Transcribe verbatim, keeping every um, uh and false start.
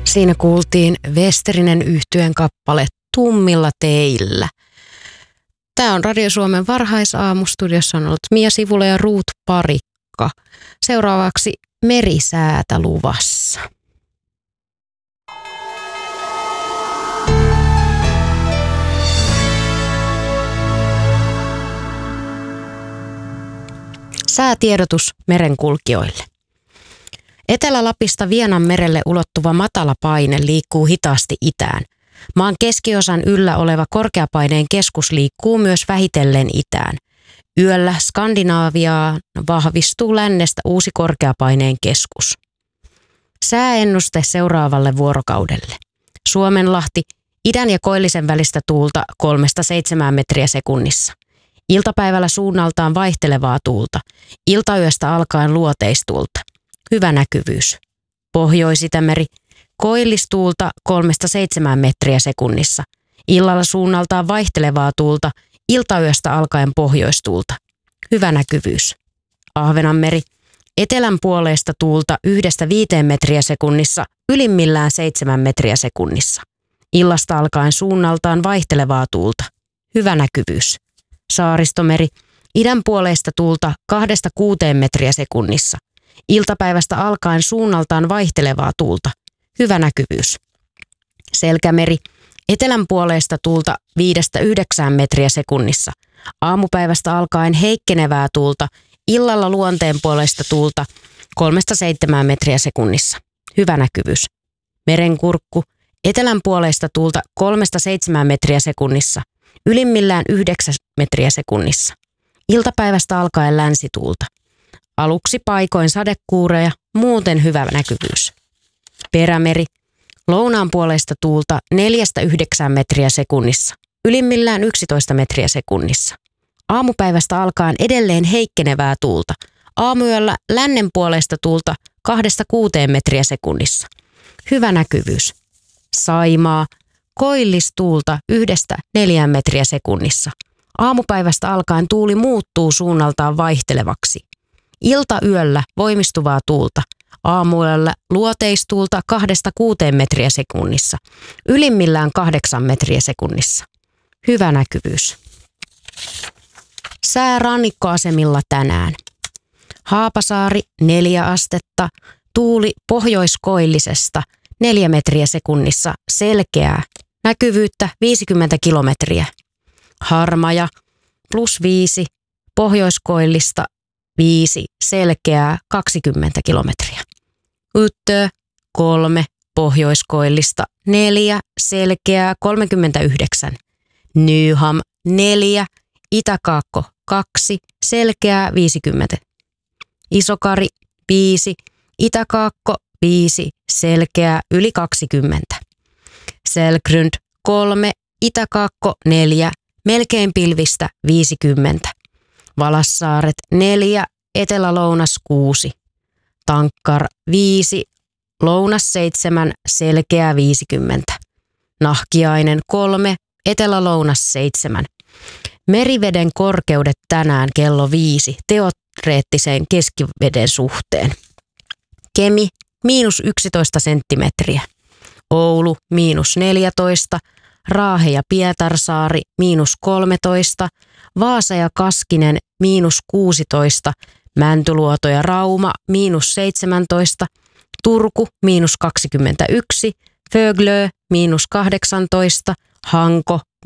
Siinä kuultiin Westerinen yhtyeen kappale Tummilla teillä. Tämä on Radio Suomen varhaisaamu. Studiossa on ollut Mia Sivula ja Ruut Parikka. Seuraavaksi merisäätä luvassa. Säätiedotus merenkulkijoille. Etelä-Lapista Vienanmerelle ulottuva matala paine liikkuu hitaasti itään. Maan keskiosan yllä oleva korkeapaineen keskus liikkuu myös vähitellen itään. Yöllä Skandinaaviaan vahvistuu lännestä uusi korkeapaineen keskus. Sääennuste seuraavalle vuorokaudelle. Suomenlahti, idän ja koillisen välistä tuulta kolmesta seitsemään metriä sekunnissa. Iltapäivällä suunnaltaan vaihtelevaa tuulta. Iltayöstä alkaen luoteistuulta. Hyvä näkyvyys. Pohjois-Itämeri, koillistuulta kolmesta seitsemään metriä sekunnissa. Illalla suunnaltaan vaihtelevaa tuulta. Iltayöstä alkaen pohjoistuulta. Hyvä näkyvyys. Ahvenanmeri, etelän puoleista tuulta yhdestä viiteen metriä sekunnissa. Ylimmillään seitsemän metriä sekunnissa. Illasta alkaen suunnaltaan vaihtelevaa tuulta. Hyvä näkyvyys. Saaristomeri, idän puoleista tuulta kahdesta kuuteen metriä sekunnissa. Iltapäivästä alkaen suunnaltaan vaihtelevaa tuulta. Hyvä näkyvyys. Selkämeri, etelän puoleista tuulta viidestä yhdeksään metriä sekunnissa. Aamupäivästä alkaen heikkenevää tuulta. Illalla luonteen puoleista tuulta kolmesta seitsemään metriä sekunnissa. Hyvä näkyvyys. Merenkurkku, etelän puoleista tuulta kolmesta seitsemään metriä sekunnissa. Ylimmillään yhdeksän metriä sekunnissa. Iltapäivästä alkaen länsituulta. Aluksi paikoin sadekuureja, muuten hyvä näkyvyys. Perämeri, lounaan puoleista tuulta neljästä yhdeksään metriä sekunnissa. Ylimmillään yksitoista metriä sekunnissa. Aamupäivästä alkaen edelleen heikkenevää tuulta. Aamuyöllä lännen puoleista tuulta kahdesta kuuteen metriä sekunnissa. Hyvä näkyvyys. Saimaa, koillistuulta yhdestä neljään metriä sekunnissa. Aamupäivästä alkaen tuuli muuttuu suunnaltaan vaihtelevaksi. Iltayöllä voimistuvaa tuulta. Aamuyöllä luoteistuulta kahdesta kuuteen metriä sekunnissa. Ylimmillään kahdeksan metriä sekunnissa. Hyvä näkyvyys. Sää rannikkoasemilla tänään. Haapasaari neljä astetta. Tuuli pohjoiskoillisesta neljä metriä sekunnissa. Selkeää. Näkyvyyttä viisikymmentä kilometriä. Harmaja plus viisi. Pohjoiskoillista viisi. Selkeää kaksikymmentä kilometriä. Yttö kolme. Pohjoiskoillista neljä. Selkeää kolmekymmentäyhdeksän. Nyham neljä. Itäkaakko kaksi. Selkeää viisikymmentä. Isokari viisi. Itäkaakko viisi. Selkeää yli kaksikymmentä. Selgrund kolme. Itäkaakko neljä. Melkein pilvistä viisikymmentä. Valassaaret neljä. Etelä-lounas kuusi. Tankkar viisi. Lounas seitsemän. Selkeää viisikymmentä. Nahkiainen kolme. Etelä-lounas seitsemän. Meriveden korkeudet tänään kello viisi teoreettiseen keskiveden suhteen. Kemi miinus yksitoista senttimetriä. Oulu miinus neljätoista. Raahe ja Pietarsaari miinus kolmetoista. Vaasa ja Kaskinen miinus kuusitoista. Mäntyluoto ja Rauma miinus seitsemäntoista. Turku miinus kaksikymmentäyksi. Föglö miinus kahdeksantoista. Hanko